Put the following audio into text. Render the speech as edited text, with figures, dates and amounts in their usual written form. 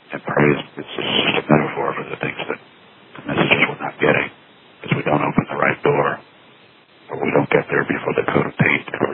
And praise is just a metaphor for the things that the messages we're not getting, because we don't open the right door, or we don't get there before the coat of paint